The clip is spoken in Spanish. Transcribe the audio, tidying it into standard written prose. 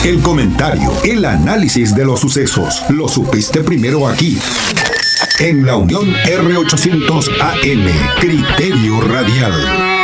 El comentario, el análisis de los sucesos. Lo supiste primero aquí. En la Unión R800 AM, Criterio Radial.